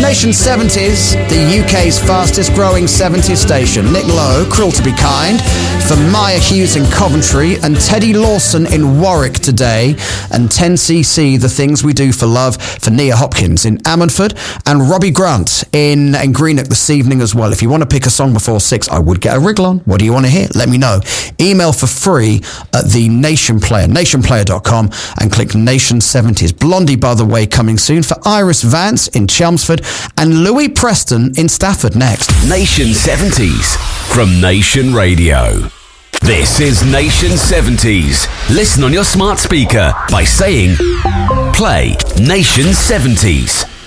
Nation 70s, the UK's fastest growing 70s station. Nick Lowe, Cruel to Be Kind, for Maya Hughes in Coventry, and Teddy Lawson in Warwick today, and 10cc, The Things We Do for Love, for Nia Hopkins in Ammanford, and Robbie Grant in Greenock this evening as well. If you want to pick a song before 6, I would get a wriggle on. What do you want to hear? Let me know. Email for free at the Nation Player, nationplayer.com, and click Nation 70s. Blondie, by the way, coming soon for Iris Vance in Chelmsford, and Louis Preston in Stafford next. Nation 70s from Nation Radio. This is Nation 70s. Listen on your smart speaker by saying, play Nation 70s.